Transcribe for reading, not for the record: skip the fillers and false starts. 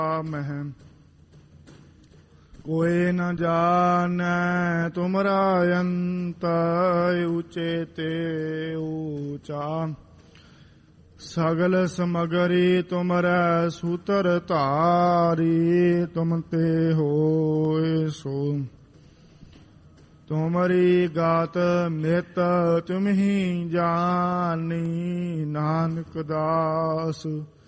ਮਹਿ ਕੋਇ ਨ ਜਾਣੈ ਤੁਮਰਾ ਅੰਤ ਉਚੇ ਤੇ ਊਚਾ ਸਗਲ ਸਮਗਰੀ ਤੁਮਰੈ ਸੂਤਰ ਧਾਰੀ ਤੁਮ ਤੇ ਹੋਇ ਸੋ ਤੁਮਰੀ ਗਾਤ ਮਿਤ ਤੁਮਹੀ ਜਾਨੀ ਨਾਨਕ ਦਾਸ